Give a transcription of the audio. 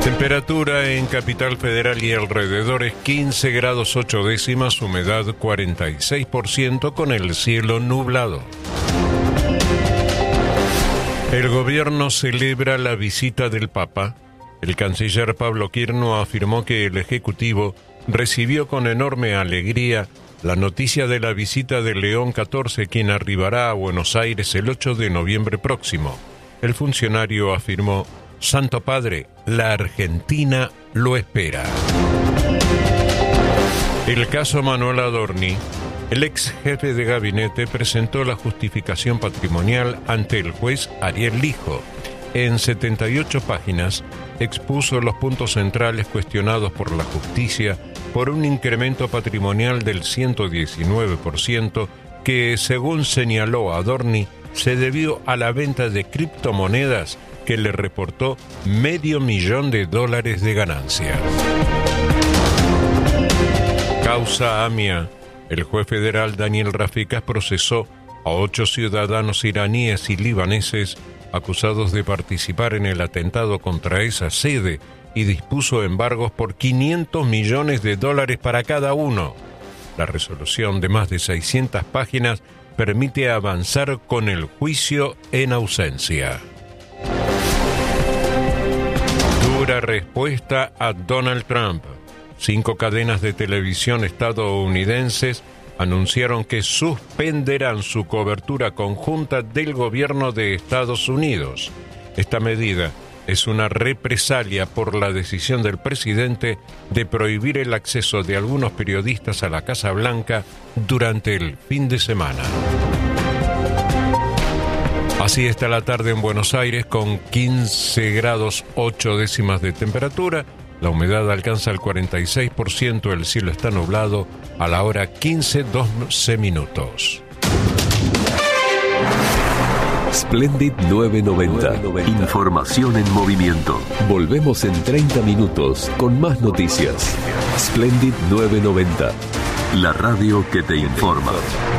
Temperatura en Capital Federal y alrededores 15 grados 8 décimas, humedad 46% con el cielo nublado. El gobierno celebra la visita del Papa. El canciller Pablo Quirno afirmó que el Ejecutivo recibió con enorme alegría la noticia de la visita de León XIV, quien arribará a Buenos Aires el 8 de noviembre próximo. El funcionario afirmó: Santo Padre, la Argentina lo espera. El caso Manuel Adorni. El ex jefe de gabinete presentó la justificación patrimonial ante el juez Ariel Lijo. En 78 páginas expuso los puntos centrales cuestionados por la justicia por un incremento patrimonial del 119% que, según señaló Adorni, se debió a la venta de criptomonedas que le reportó $500,000 de ganancias. Causa AMIA. El juez federal Daniel Rafikas procesó a 8 ciudadanos iraníes y libaneses acusados de participar en el atentado contra esa sede y dispuso embargos por $500 millones para cada uno. La resolución de más de 600 páginas permite avanzar con el juicio en ausencia. Dura respuesta a Donald Trump. 5 cadenas de televisión estadounidenses anunciaron que suspenderán su cobertura conjunta del gobierno de Estados Unidos. Esta medida es una represalia por la decisión del presidente de prohibir el acceso de algunos periodistas a la Casa Blanca durante el fin de semana. Así está la tarde en Buenos Aires con 15 grados 8 décimas de temperatura. La humedad alcanza el 46%, el cielo está nublado a la hora 15:12 minutos. Splendid 990. Información en movimiento. Volvemos en 30 minutos con más noticias. Splendid 990. La radio que te informa.